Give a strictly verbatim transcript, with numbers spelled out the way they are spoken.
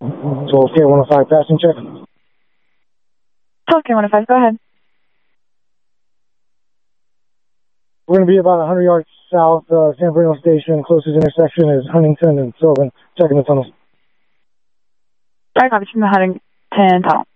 twelve K one oh five, passing check. twelve K one oh five, go ahead. We're going to be about one hundred yards south, uh, San Bruno Station. Closest intersection is Huntington and Sylvan. Checking the tunnels. I copy from the Huntington tunnel.